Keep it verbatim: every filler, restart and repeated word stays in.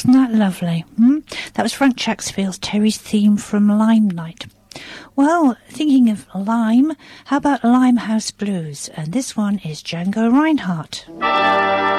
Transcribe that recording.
Wasn't that lovely? Hmm? That was Frank Chacksfield's Terry's theme from Limelight. Well, thinking of Lime, how about Limehouse Blues? And this one is Django Reinhardt.